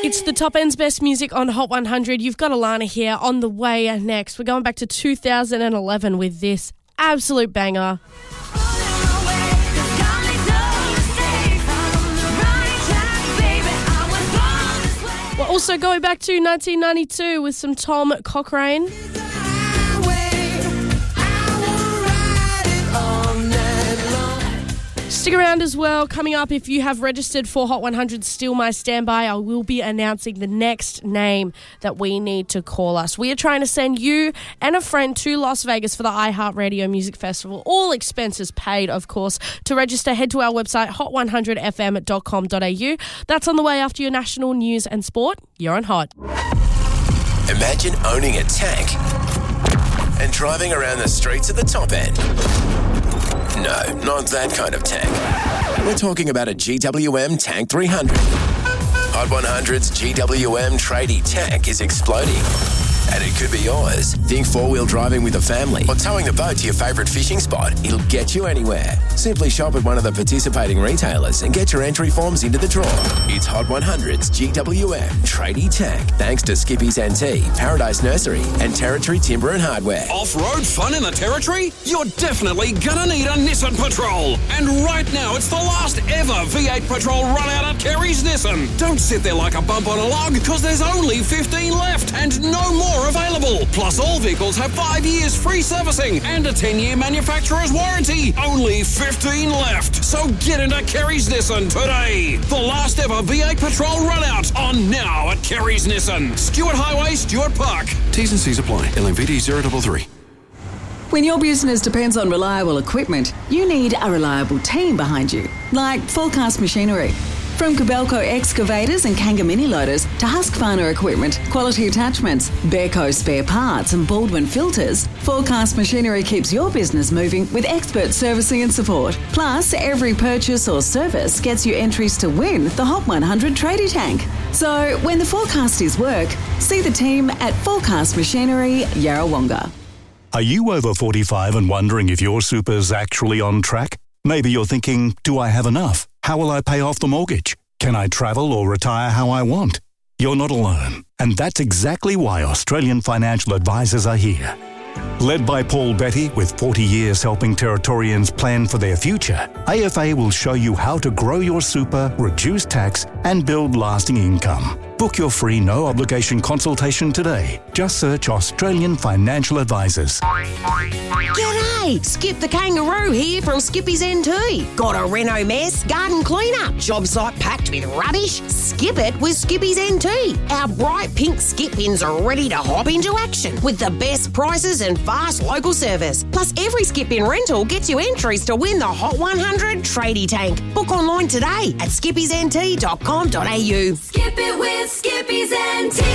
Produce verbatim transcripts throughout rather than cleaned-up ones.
It's the top end's best music on Hot one hundred. You've got Alana here on the way next. We're going back to two thousand eleven with this absolute banger. We're also going back to nineteen ninety-two with some Tom Cochrane. Stick around as well. Coming up, if you have registered for Hot one hundred Still My Standby, I will be announcing the next name that we need to call us. We are trying to send you and a friend to Las Vegas for the iHeartRadio Music Festival. All expenses paid, of course. To register, head to our website, hot one hundred f m dot com dot a u. That's on the way after your national news and sport. You're on Hot. Imagine owning a tank and driving around the streets at the top end. No, not that kind of tank. We're talking about a G W M Tank three hundred. Hot one hundred's G W M tradie tank is exploding. And it could be yours. Think four-wheel driving with a family or towing a boat to your favourite fishing spot. It'll get you anywhere. Simply shop at one of the participating retailers and get your entry forms into the draw. It's Hot one hundred's G W M Tradie Tank, thanks to Skippy's N T, Paradise Nursery and Territory Timber and Hardware. Off-road fun in the Territory? You're definitely gonna need a Nissan Patrol. And right now, it's the last ever V eight Patrol run out at Kerry's Nissan. Don't sit there like a bump on a log, because there's only fifteen left and no more available. Plus, all vehicles have five years free servicing and a ten-year manufacturer's warranty. Only fifteen left. So get into Kerry's Nissan today. The last ever V eight Patrol run out on now at Kerry's Nissan. Stewart Highway, Stewart Park. T's and C's apply. L M V D zero three three. When your business depends on reliable equipment, you need a reliable team behind you, like Forecast Machinery. From Kobelco excavators and Kanga mini loaders to Husqvarna equipment, quality attachments, Bearco spare parts and Baldwin filters, Forecast Machinery keeps your business moving with expert servicing and support. Plus, every purchase or service gets you entries to win the Hot one hundred Tradie Tank. So, when the forecast is work, see the team at Forecast Machinery, Yarrawonga. Are you over forty-five and wondering if your super's actually on track? Maybe you're thinking, do I have enough? How will I pay off the mortgage? Can I travel or retire how I want? You're not alone. And that's exactly why Australian Financial Advisors are here. Led by Paul Betty, with forty years helping Territorians plan for their future, A F A will show you how to grow your super, reduce tax, and build lasting income. Book your free no-obligation consultation today. Just search Australian Financial Advisors. G'day! Skip the Kangaroo here from Skippy's N T. Got a reno mess? Garden cleanup? Job site packed with rubbish? Skip it with Skippy's N T. Our bright pink skip bins are ready to hop into action with the best prices and fast local service. Plus, every skip bin rental gets you entries to win the Hot one hundred Tradie Tank. Book online today at skippys n t dot com dot a u. Skip it with Skippy's N T.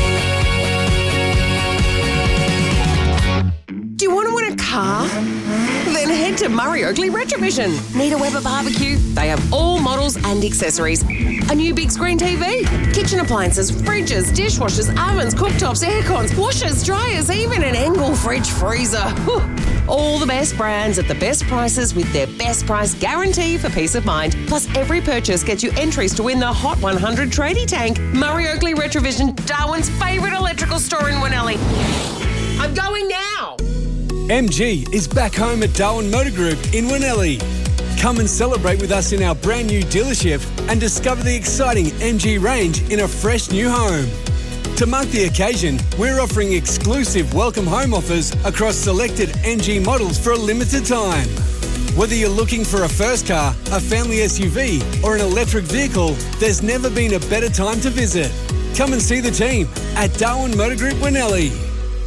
Do you want to win a car? Then head to Murray Oakley Retrovision. Need a Weber barbecue? They have all models and accessories. A new big screen T V, kitchen appliances, fridges, dishwashers, ovens, cooktops, aircons, washers, dryers, even an Engel fridge freezer. Whew. All the best brands at the best prices with their best price guarantee for peace of mind. Plus, every purchase gets you entries to win the Hot one hundred Tradie Tank. Murray Oakley Retrovision, Darwin's favourite electrical store in Winnelly. I'm going now. M G is back home at Darwin Motor Group in Winnelly. Come and celebrate with us in our brand new dealership and discover the exciting M G range in a fresh new home. To mark the occasion, we're offering exclusive welcome home offers across selected M G models for a limited time. Whether you're looking for a first car, a family S U V or an electric vehicle, there's never been a better time to visit. Come and see the team at Darwin Motor Group Winnelly.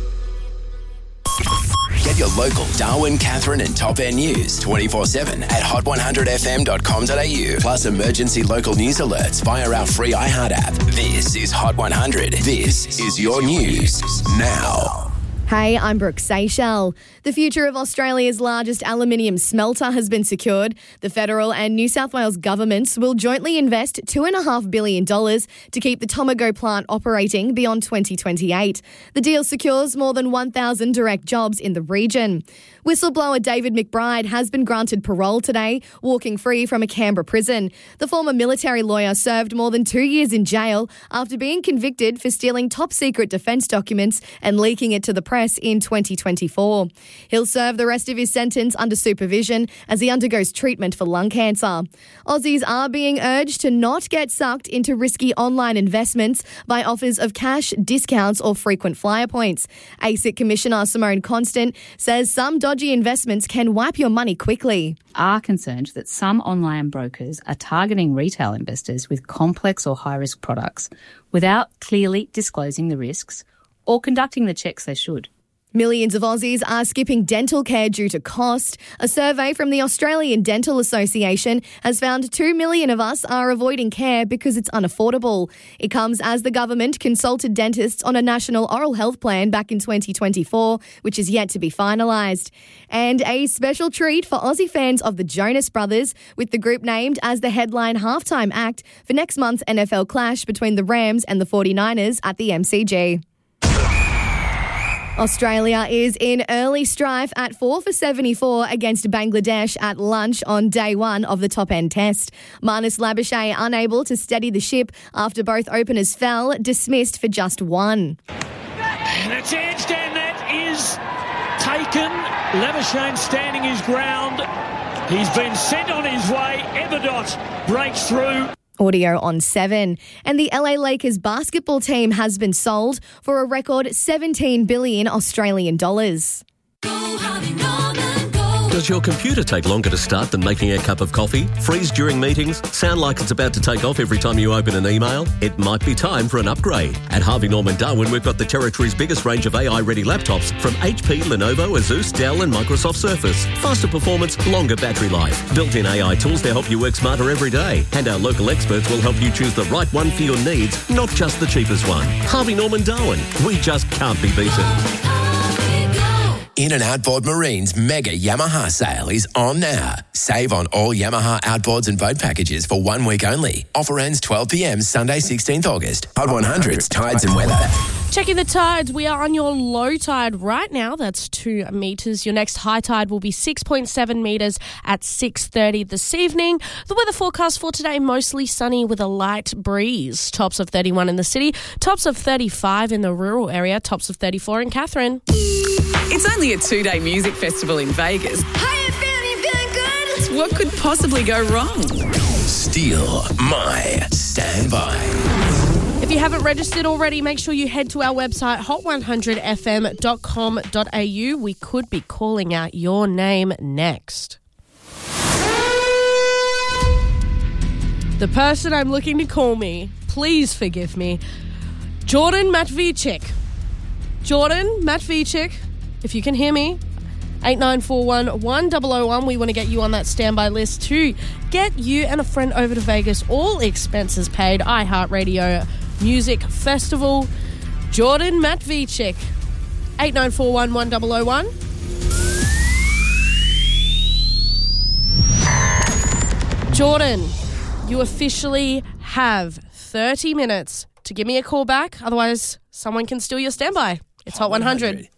Get your local Darwin, Catherine and Top End news twenty-four seven at hot one hundred f m dot com dot a u. Plus emergency local news alerts via our free iHeart app. This is Hot one hundred. This is your news now. Hey, I'm Brooke Seychelles. The future of Australia's largest aluminium smelter has been secured. The federal and New South Wales governments will jointly invest two point five billion dollars to keep the Tomago plant operating beyond twenty twenty-eight. The deal secures more than one thousand direct jobs in the region. Whistleblower David McBride has been granted parole today, walking free from a Canberra prison. The former military lawyer served more than two years in jail after being convicted for stealing top-secret defence documents and leaking it to the press in twenty twenty-four. He'll serve the rest of his sentence under supervision as he undergoes treatment for lung cancer. Aussies are being urged to not get sucked into risky online investments by offers of cash, discounts or frequent flyer points. A S I C Commissioner Simone Constant says some dodgy investments can wipe your money quickly. Are concerned that some online brokers are targeting retail investors with complex or high-risk products without clearly disclosing the risks or conducting the checks they should. Millions of Aussies are skipping dental care due to cost. A survey from the Australian Dental Association has found two million of us are avoiding care because it's unaffordable. It comes as the government consulted dentists on a national oral health plan back in twenty twenty-four, which is yet to be finalised. And a special treat for Aussie fans of the Jonas Brothers, with the group named as the headline halftime act for next month's N F L clash between the Rams and the forty-niners at the M C G. Australia is in early strife at four for seventy-four against Bangladesh at lunch on day one of the top-end test. Marnus Labuschagne unable to steady the ship after both openers fell, dismissed for just one. And it's edged and that is taken. Labuschagne standing his ground. He's been sent on his way. Eberdot breaks through. Audio on seven. And the L A Lakers basketball team has been sold for a record seventeen billion Australian dollars. Does your computer take longer to start than making a cup of coffee? Freeze during meetings? Sound like it's about to take off every time you open an email? It might be time for an upgrade. At Harvey Norman Darwin, we've got the territory's biggest range of A I-ready laptops from H P, Lenovo, Asus, Dell and Microsoft Surface. Faster performance, longer battery life. Built-in A I tools to help you work smarter every day. And our local experts will help you choose the right one for your needs, not just the cheapest one. Harvey Norman Darwin. We just can't be beaten. In and Outboard Marine's mega Yamaha sale is on now. Save on all Yamaha outboards and boat packages for one week only. Offer ends twelve p.m. Sunday, sixteenth August. Hot one hundred's Tides and Weather. Checking the tides. We are on your low tide right now. That's two metres. Your next high tide will be six point seven metres at six thirty this evening. The weather forecast for today, mostly sunny with a light breeze. Tops of thirty-one in the city. Tops of thirty-five in the rural area. Tops of thirty-four in Catherine. It's only a two-day music festival in Vegas. How you feeling? You feeling good? What could possibly go wrong? Steal my standby. If you haven't registered already, make sure you head to our website, hot one hundred f m dot com dot a u. We could be calling out your name next. The person I'm looking to call me, please forgive me, Jordan Matvicic. Jordan Matvicic, if you can hear me, eight nine four one, one zero zero one. We want to get you on that standby list to get you and a friend over to Vegas, all expenses paid, iHeartRadio Music Festival. Jordan Matvicic, eight nine four one, one zero zero one. Jordan, you officially have thirty minutes to give me a call back. Otherwise, someone can steal your standby. It's Hot one hundred.